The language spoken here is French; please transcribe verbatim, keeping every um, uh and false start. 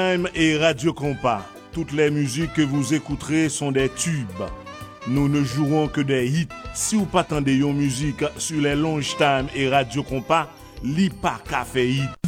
Time et Radio Compas. Toutes les musiques que vous écouterez sont des tubes. Nous ne jouerons que des hits. Si vous pas attendez une musique sur les Lunch Time et Radio Compas, li pas café hit.